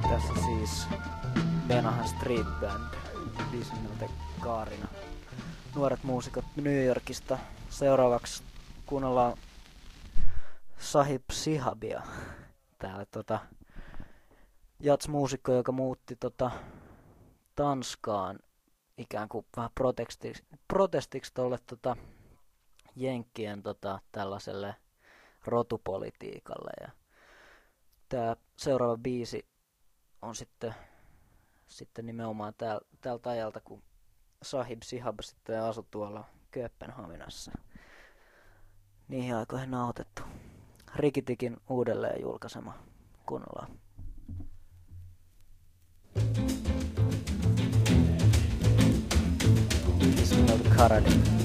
Tässä siis Menahan Street Band, biisi nimeltä Kaarina. Nuoret muusikot New Yorkista. Seuraavaksi kuunnellaan Sahib Sihabia. Täällä jats-muusikko, joka muutti Tanskaan ikään kuin vähän protestiksi tolle jenkkien tällaiselle rotupolitiikalle. Ja tää seuraava biisi on sitten nimenomaan tältä ajalta, kun Sahib Sihab sitten asui tuolla Kööpenhaminassa. Niihin aikoihin nauhoitettu. Rikitikin uudelleen julkaisema. Kuunnellaan. This is Karadi.